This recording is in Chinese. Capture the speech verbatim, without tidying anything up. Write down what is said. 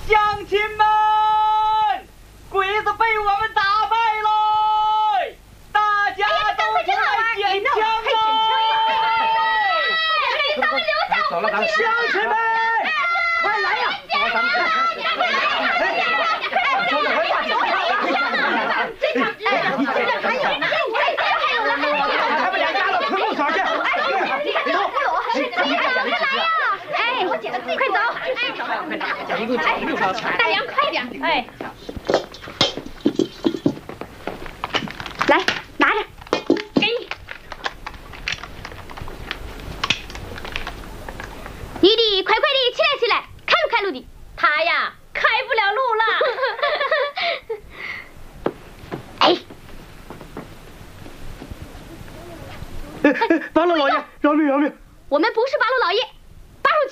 乡亲们，鬼子被我们打败喽！大家都出来捡枪啊！咱们留下我们乡亲们，快来呀！ 快来！这场这场这场还有呢，还有呢， 他们两家子屯路所去。 里头还有，快来呀！哎，快走！哎， 一路一路上。 大娘，快点！哎，来拿着，给你。你得快快的起来起来，开不开路的？他呀，开不了路了。哎， 八路老爷，饶命饶命！ 我们不是八路老爷。